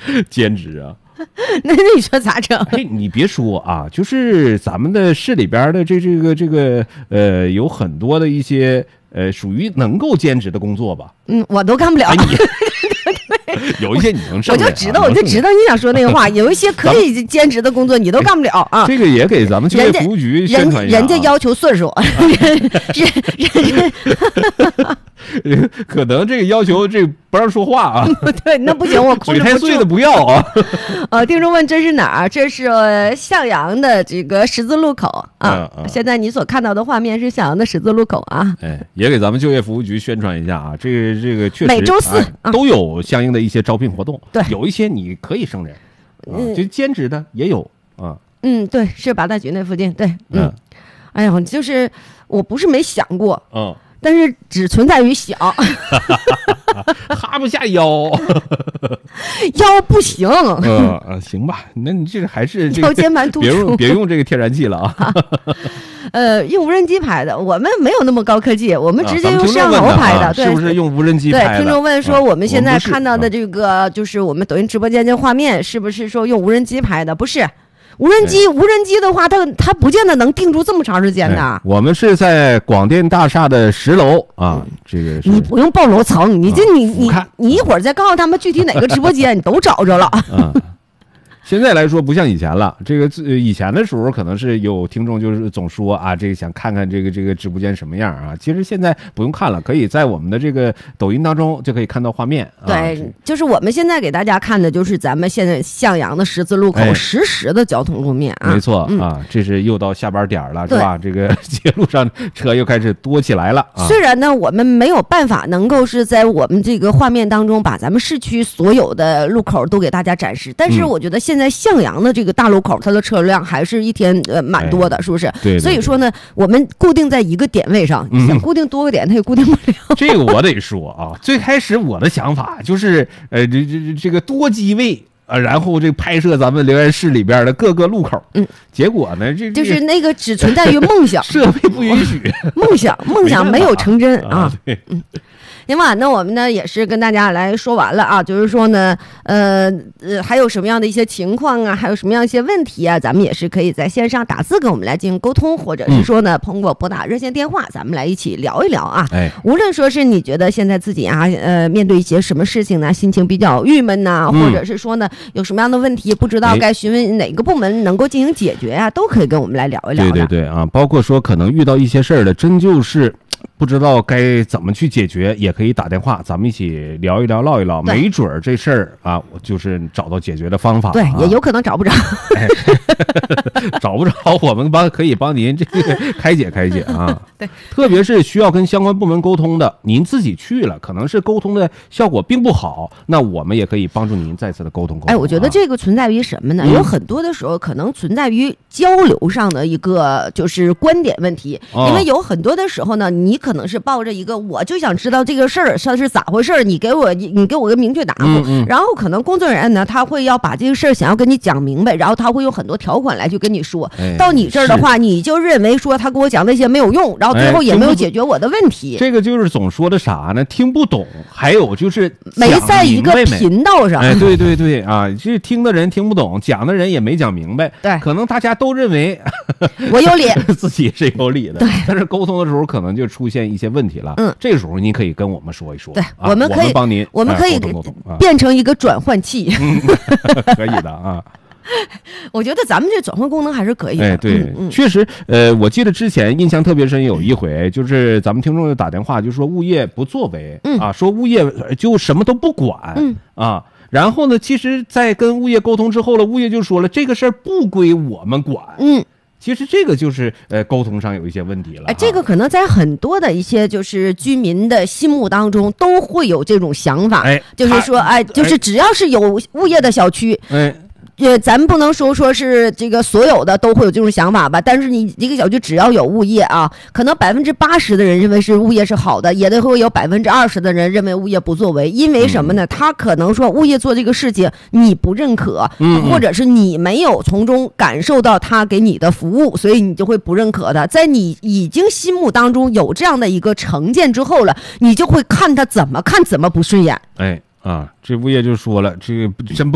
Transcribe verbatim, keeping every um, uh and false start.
兼职啊。 那你说咋整？ 哎，你别说啊，就是咱们的市里边的这这个这个呃，有很多的一些呃，属于能够兼职的工作吧。 嗯，我都干不了。 哎、你有一些你能胜任、啊， 我就知道，我就知道你想说那个话。有一些可以兼职的工作，你都干不了啊。 这个也给咱们就业服务局宣传一下、啊人。人家要求岁数，人人人可能这个要求这不让说话啊。 对，那不行，我控制不住。 嘴太碎的不要啊。 呃，听众问这是哪儿？这是向阳的这个十字路口啊。嗯嗯、现在你所看到的画面是向阳的十字路口啊。 哎，也给咱们就业服务局宣传一下啊。这个这个确实每周四、 啊、都有相应的一些招聘活动。 对， 有一些你可以胜任，啊、就兼职的也有啊。 嗯，对，是八大局那附近。对，嗯，嗯哎呀，就是我不是没想过， 嗯。 但是只存在于想， 哈不下腰， 腰不行。 嗯、呃，行吧，那你这个还是、这个、 腰间盘突出， 别用别用这个天然气了啊。 呃，用无人机拍的，我们没有那么高科技，我们直接用摄像头拍的， 啊、 对， 是不是用无人机拍的？ 对，听众问说，我们现在看到的这个，啊、就是我们抖音直播间这画面，是不是说用无人机拍的？不是。无人机，无人机的话，它它不见得能定住这么长时间的、哎。 我们是在广电大厦的十楼啊，嗯、这个你不用报楼层，你这你、啊、你你一会儿再告诉他们具体哪个直播间，你都找着了。 嗯现在来说不像以前了，这个以前的时候可能是有听众就是总说啊，这个想看看这个这个直播间什么样啊。其实现在不用看了，可以在我们的这个抖音当中就可以看到画面。 对， 啊、 就是我们现在给大家看的就是咱们现在向阳的十字路口实时的交通路面啊。 哎、没错、嗯、啊，这是又到下班点了，是吧？这个街路上车又开始多起来了、啊。 虽然呢，我们没有办法能够是在我们这个画面当中把咱们市区所有的路口都给大家展示，但是我觉得现在向阳的这个大路口，它的车辆还是一天呃蛮多的，是不是？ 对, 对, 对。 所以说呢，我们固定在一个点位上， 嗯、 想固定多个点，它也固定不了。 这个我得说啊，最开始我的想法就是，呃，这这这个多机位。啊，然后这拍摄咱们留言室里边的各个路口， 嗯， 结果呢，这就是那个只存在于梦想， 设备不允许， 梦想梦想没有成真啊， 啊对， 嗯。行吧，那我们呢也是跟大家来说完了啊，就是说呢，呃呃，还有什么样的一些情况啊，还有什么样一些问题啊，咱们也是可以在线上打字跟我们来进行沟通，或者是说呢，通过拨打热线电话，咱们来一起聊一聊啊。 哎， 无论说是你觉得现在自己啊，呃，面对一些什么事情呢，心情比较郁闷呐，或者是说呢，有什么样的问题不知道该询问哪个部门能够进行解决啊，都可以跟我们来聊一聊。 对对对啊，包括说可能遇到一些事儿的，真就是不知道该怎么去解决，也可以打电话，咱们一起聊一聊、唠一唠，没准儿这事儿啊，就是找到解决的方法。 对， 啊、 也有可能找不着， 哎、找不着，我们帮可以帮您这个开解开解啊。 对， 特别是需要跟相关部门沟通的，您自己去了，可能是沟通的效果并不好，那我们也可以帮助您再次的沟通沟通。 哎，我觉得这个存在于什么呢？嗯、有很多的时候可能存在于交流上的一个就是观点问题， 哦、 因为有很多的时候呢，你可能是抱着一个我就想知道这个事儿它是咋回事，你给我你给我个明确答复、 嗯嗯， 然后可能工作人员呢他会要把这个事儿想要跟你讲明白，然后他会有很多条款来去跟你说， 哎、 到你这儿的话你就认为说他给我讲那些没有用，然后最后也没有解决我的问题。 哎、这个就是总说的啥呢？听不懂，还有就是没在一个频道上。 哎，对对对啊，这听的人听不懂，讲的人也没讲明白。 对， 可能大家都认为我有理， 自己是有理的。 对， 但是沟通的时候可能就出现一些问题了。 嗯， 这个时候你可以跟我们说一说。 对， 啊、 我们可以我们帮您， 我们可以、 哎、沟通沟通啊， 变成一个转换器。 嗯、可以的啊。 我觉得咱们这转换功能还是可以的。 哎，对， 嗯嗯、 确实，呃，我记得之前印象特别深，有一回就是咱们听众打电话就说物业不作为， 嗯啊，说物业就什么都不管， 嗯啊，然后呢，其实，在跟物业沟通之后了，物业就说了这个事儿不归我们管， 嗯。 其实这个就是呃沟通上有一些问题了。 哎，这个可能在很多的一些就是居民的心目当中都会有这种想法， 哎， 就是说，哎，就是只要是有物业的小区， 哎。 呃，咱不能说说是这个所有的都会有这种想法吧，但是你一个小区只要有物业啊，可能百分之八十的人认为是物业是好的，也得会有百分之二十的人认为物业不作为，因为什么呢？嗯、他可能说物业做这个事情你不认可， 嗯嗯或者是你没有从中感受到他给你的服务，所以你就会不认可的。在你已经心目当中有这样的一个成见之后了，你就会看他怎么看怎么不顺眼。 哎啊，这物业就说了，这个真不。